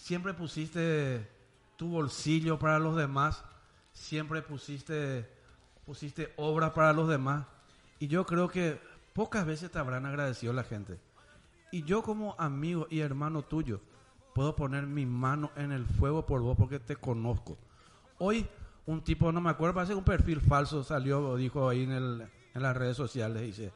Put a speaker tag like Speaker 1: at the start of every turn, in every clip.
Speaker 1: siempre pusiste tu bolsillo para los demás, siempre pusiste obras para los demás, y yo creo que pocas veces te habrán agradecido la gente. Y yo como amigo y hermano tuyo puedo poner mi mano en el fuego por vos porque te conozco. Hoy un tipo, no me acuerdo, parece un perfil falso salió, dijo ahí en las redes sociales, dice,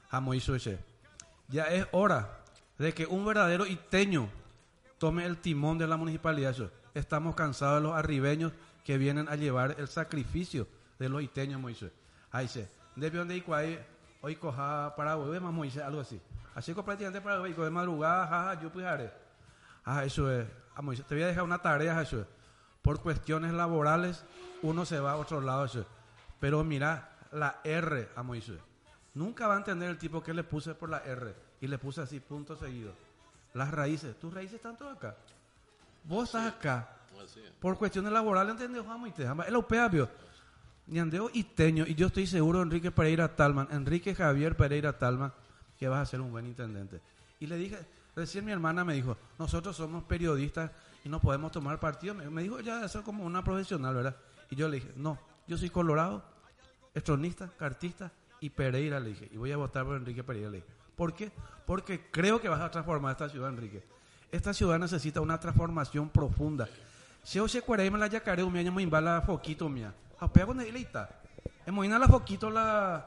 Speaker 1: ya es hora de que un verdadero iteño tome el timón de la municipalidad. Estamos cansados de los arribeños que vienen a llevar el sacrificio de los iteños, Moisés. Ahí dice, de donde hay hoy coja para hueve más Moisés, algo así. Así que prácticamente para hueve, de madrugada, jaja, yo pujaré. Eso es. Moisés, te voy a dejar una tarea, eso es. Por cuestiones laborales, uno se va a otro lado, eso es. Pero mira, la R a Moisés. Nunca va a entender el tipo que le puse por la R y le puse así, punto seguido. Las raíces, tus raíces están todas acá. Vos estás acá. Por cuestiones laborales, ¿entendés? El opeo, Ñandeo iteño, y yo estoy seguro, Enrique Javier Pereira Talman, que vas a ser un buen intendente. Y le dije, recién mi hermana me dijo, nosotros somos periodistas y no podemos tomar partido. Me dijo, ya, eso es como una profesional, ¿verdad? Y yo le dije, no, yo soy colorado, estronista, cartista y Pereira, le dije, y voy a votar por Enrique Pereira, le dije. ¿Por qué? Porque creo que vas a transformar esta ciudad, Enrique. Esta ciudad necesita una transformación profunda. Si yo se cuarema la yacaré, un año me imbala foquito, mía. Apea con él está. Emoina la foquito la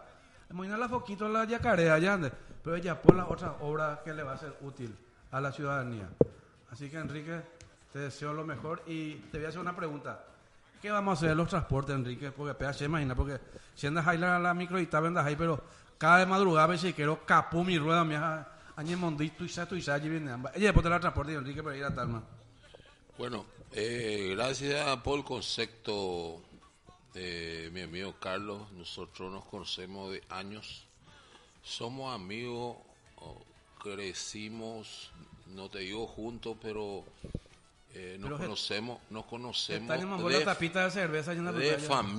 Speaker 1: yacaré allá, pero ella por las otras obras que le va a ser útil a la ciudadanía. Así que, Enrique, te deseo lo mejor y te voy a hacer una pregunta. ¿Qué vamos a hacer los transportes, Enrique? Porque PH, imagina, porque si andas ahí la microita, vendas ahí, pero cada de madrugada, si quiero capú mi rueda, me añe mondito y allí viene ambas. Ella después te la transporte, Enrique, para ir a Talma.
Speaker 2: Bueno, gracias por el concepto de mi amigo Carlos. Nosotros nos conocemos de años. Somos amigos, crecimos, no te digo juntos, pero nos conocemos
Speaker 1: la tapita de cerveza
Speaker 2: de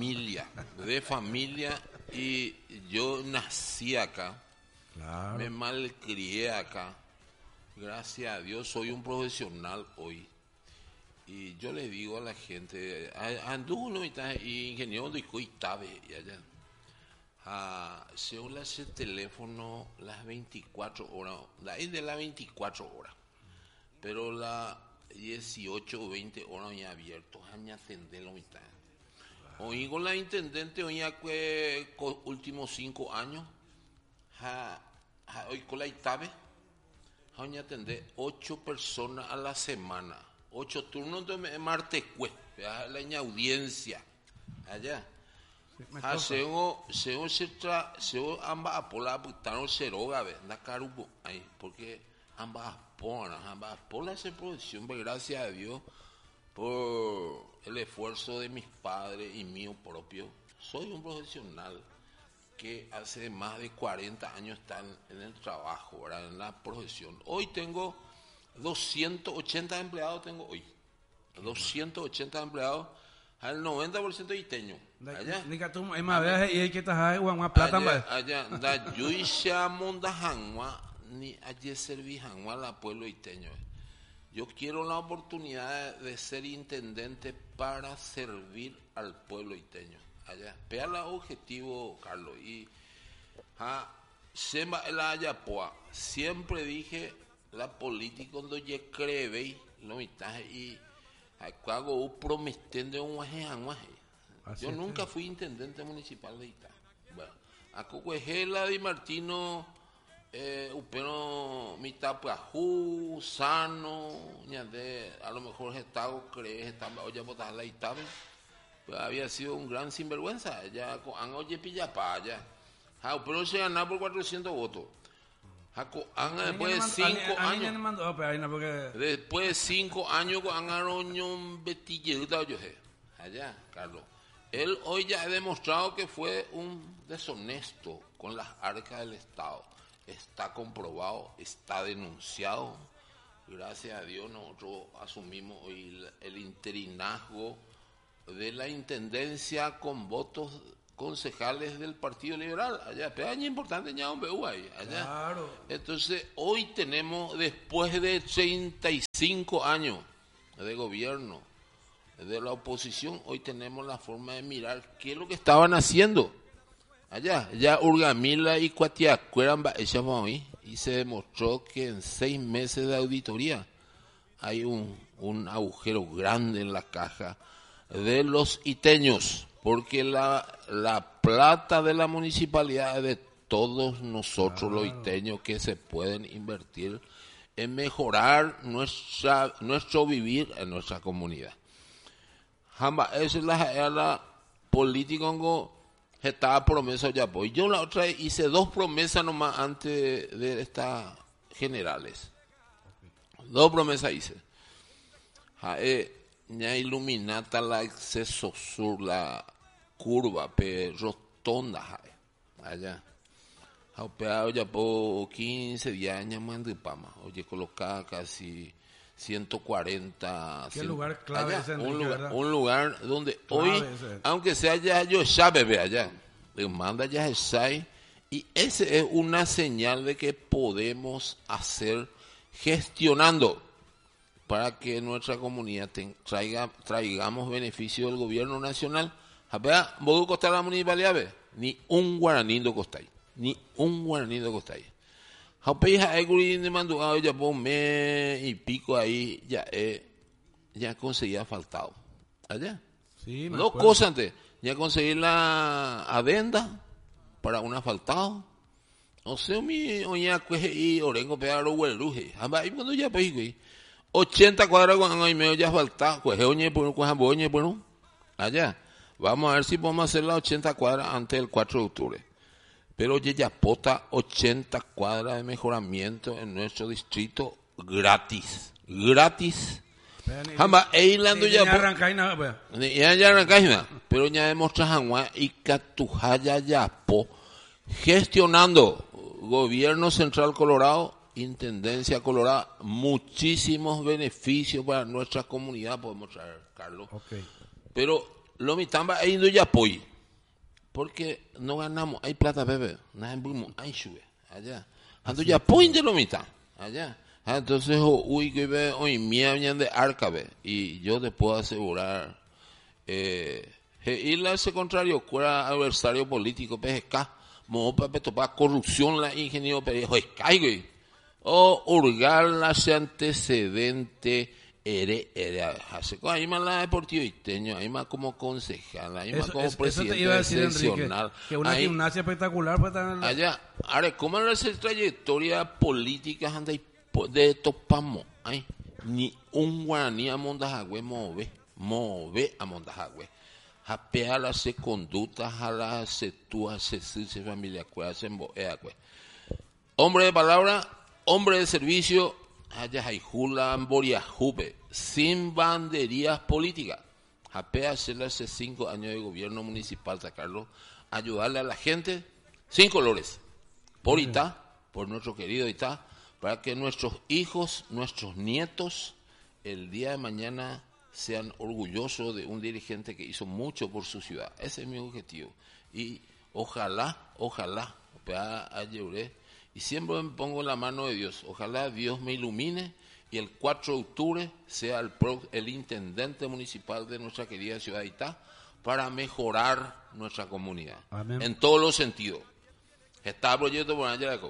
Speaker 2: familia, y yo nací acá, claro. Me malcrié acá, gracias a Dios soy un profesional hoy, y yo le digo a la gente, anduvo y ingeniero de Coitabe y allá. Se usa ese teléfono las 24 horas, de las 24 horas, pero la 18 o 20 horas ya abiertos, a atender la mitad. Hoy con la intendente, hoy ya con últimos 5 años, hoy con la Itabe, hoy atender 8 personas a la semana, 8 turnos de martes, la audiencia, allá. Se ambas apolas putaron ceroga, na carubo ahí, porque ambas apolas se producción, gracias a Dios por el esfuerzo de mis padres y mío propio. Soy un profesional que hace más de 40 años está en el trabajo, ¿verdad? En la profesión. Hoy tengo 280 empleados, tengo hoy. 280 empleados. Al 90% iteño. Allá. Allá. Yo hice a Mondajanwa, ni allí serví Janwa la pueblo iteño. Yo quiero la oportunidad de ser intendente para servir al pueblo iteño. Allá. Vea el objetivo, Carlos. Y siempre dije la política cuando yo cree, no y hago prometendo un yo nunca fui intendente municipal de Ita. Bueno, Acocuejela Di Martino, Upeno Mitapuajú, Sano, a lo mejor Gestago cree, oye, botar la Itabe, pues había sido un gran sinvergüenza. Ya con oye Pillapá, ya. Pero se ganaba por 400 votos. Después de 5 años. Después de 5 años con Aroñón Betilleta, allá, Carlos. Él hoy ya ha demostrado que fue un deshonesto con las arcas del Estado. Está comprobado, está denunciado. Gracias a Dios nosotros asumimos hoy el interinazgo de la intendencia con votos concejales del Partido Liberal allá, pero es importante ya un BU ahí allá. Claro. Entonces hoy tenemos, después de 35 años, de gobierno, de la oposición, hoy tenemos la forma de mirar qué es lo que estaban haciendo allá. Ya Urgamila y Cuatiacueran y se demostró que en 6 meses de auditoría hay un agujero grande en la caja de los iteños, porque la plata de la municipalidad es de todos nosotros los iteños, que se pueden invertir en mejorar nuestro vivir en nuestra comunidad. Jamba, esa es la política que estaba promesa ya. Pues yo la otra vez hice 2 promesas nomás antes de estas generales. 2 promesas hice. Ya iluminata la acceso sur, la curva, rotonda, allá. Opeado ya por 15 días, ya mandipama. Oye, colocaba casi 140.
Speaker 1: ¿Qué lugar clave
Speaker 2: allá,
Speaker 1: es, Enrique,
Speaker 2: un lugar donde
Speaker 1: clave
Speaker 2: hoy,
Speaker 1: ese.
Speaker 2: aunque sea ya yo sabe allá, le manda ya el SAI, y ese es una señal de que podemos hacer gestionando para que nuestra comunidad traigamos beneficio del gobierno nacional. Japea, vos costar la municipalidad, ni un guaraní do costáis, ni un guaraní do costáis. Japea, de mandugado ya por un mes y pico ahí, ya conseguía faltado. Allá.
Speaker 1: Sí, me
Speaker 2: 2
Speaker 1: acuerdo.
Speaker 2: cosas antes, ya conseguí la adenda para un asfaltado. O sea, oña cueje y orengo pegar hueluje. Y cuando ya pues, 80 cuadras con año y medio ya falta, pues oñe por boñe por allá. Vamos a ver si podemos hacer las 80 cuadras antes del 4 de octubre. Pero ya pota 80 cuadras de mejoramiento en nuestro distrito gratis. Gratis. Jamba, eilando ya
Speaker 1: arrancáis nada, pues.
Speaker 2: ya arrancáis nada. Pero ya demostrás agua y catujaya ya gestionando gobierno central Colorado, Intendencia Colorada, muchísimos beneficios para nuestra comunidad podemos traer, Carlos.
Speaker 1: Okay.
Speaker 2: Pero lo mitamba e indo ya apoyo, porque no ganamos, hay plata bebé, nada en hay sube allá. Ando ya apoyo de lo mitad allá. Entonces uy que ve hoy mía de arcabe y yo te puedo asegurar y la ese contrario fuera adversario político PSK, mo para topar corrupción la ingeniero pero caigo o hurgar la antecedente hace ahí más la deportivo iteño, ahí más como concejal, ahí más como presidente
Speaker 1: eso te iba a decir, Enrique,
Speaker 2: seccional,
Speaker 1: que una
Speaker 2: ahí,
Speaker 1: gimnasia espectacular pues,
Speaker 2: allá, ahora cómo es la trayectoria política de topamos, ay, ni un guaraní a Mondajagüe move a Mondajagüe. Japea la se conducta, jala se túa, se familia, se emboea, hombre de palabra, hombre de servicio, Ayajayjula, Boriajube, sin banderías políticas. Japea hacerle hace 5 años de gobierno municipal, sacarlo, ayudarle a la gente, sin colores, por Itá, por nuestro querido Itá, para que nuestros hijos, nuestros nietos, el día de mañana sean orgullosos de un dirigente que hizo mucho por su ciudad. Ese es mi objetivo. Y ojalá, y siempre me pongo en la mano de Dios. Ojalá Dios me ilumine y el 4 de octubre sea el intendente municipal de nuestra querida ciudad de Itá para mejorar nuestra comunidad.
Speaker 1: Amén.
Speaker 2: En todos los sentidos. Está proyecto por Angelaco.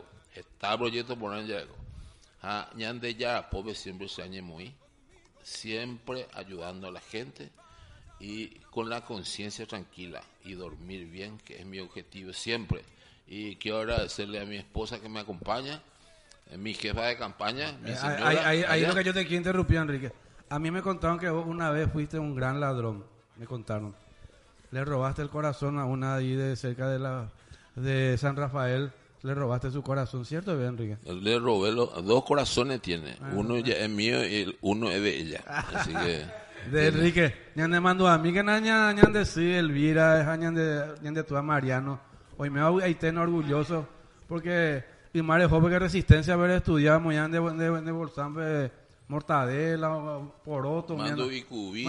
Speaker 2: Ñande ya, pobre siempre se añe muy. Siempre ayudando a la gente y con la conciencia tranquila y dormir bien, que es mi objetivo siempre. Y quiero agradecerle a mi esposa que me acompaña, mi jefa de campaña, mi señora.
Speaker 1: Ahí lo que yo te quiero interrumpir, Enrique. A mí me contaron que vos una vez fuiste un gran ladrón, me contaron. Le robaste el corazón a una ahí de cerca de San Rafael. Le robaste su corazón, ¿cierto, Enrique?
Speaker 2: Le robé 2 corazones tiene. Uno ya es mío y uno es de ella. Así que...
Speaker 1: De Enrique, ya me mandó a mí que ñan de sí, Elvira, ñan de tu Mariano. Hoy me voy a estar orgulloso porque y más de joven que resistencia haber estudiado muy de bolsambe mortadela, poroto,
Speaker 2: Mando y cubí.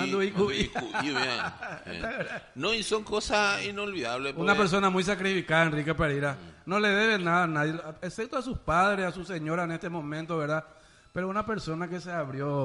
Speaker 2: No, y son cosas inolvidables.
Speaker 1: Una persona muy sacrificada, Enrique Pereira. No le debe nada a nadie, excepto a sus padres, a su señora en este momento, ¿verdad? Pero una persona que se abrió